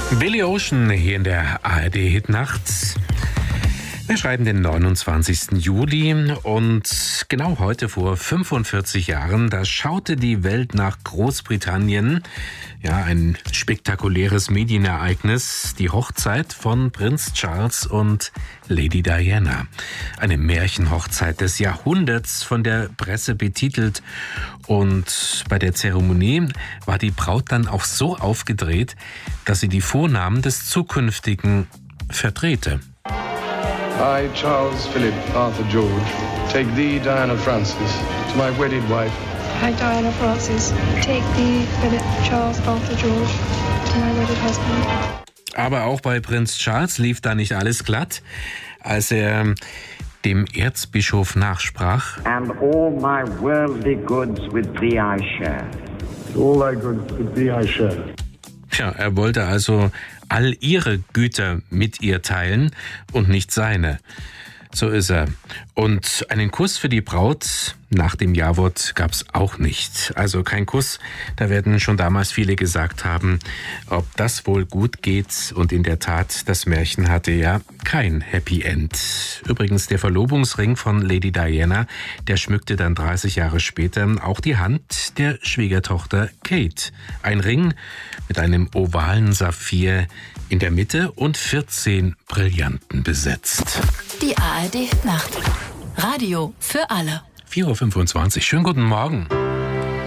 Billy Ocean hier in der ARD-Hitnacht. Wir schreiben den 29. Juli und genau heute vor 45 Jahren, da schaute die Welt nach Großbritannien. Ja, ein spektakuläres Medienereignis, die Hochzeit von Prinz Charles und Lady Diana. Eine Märchenhochzeit des Jahrhunderts, von der Presse betitelt. Und bei der Zeremonie war die Braut dann auch so aufgedreht, dass sie die Vornamen des Zukünftigen verdrehte. I, Charles Philip Arthur George, take thee, Diana Francis, to my wedded wife. I, Diana Francis, take thee, Philip Charles Arthur George, to my wedded husband. Aber auch bei Prinz Charles lief da nicht alles glatt, als er dem Erzbischof nachsprach. And all my worldly goods with thee I share. All thy goods with thee I share. Ja, er wollte also all ihre Güter mit ihr teilen und nicht seine. So ist er. Und einen Kuss für die Braut nach dem Jawort gab's auch nicht. Also kein Kuss, da werden schon damals viele gesagt haben, ob das wohl gut geht. Und in der Tat, das Märchen hatte ja kein Happy End. Übrigens, der Verlobungsring von Lady Diana, der schmückte dann 30 Jahre später auch die Hand der Schwiegertochter Kate. Ein Ring mit einem ovalen Saphir in der Mitte und 14 Brillanten besetzt. Die ARD-Nacht. Radio für alle. 4:25 Uhr. Schönen guten Morgen.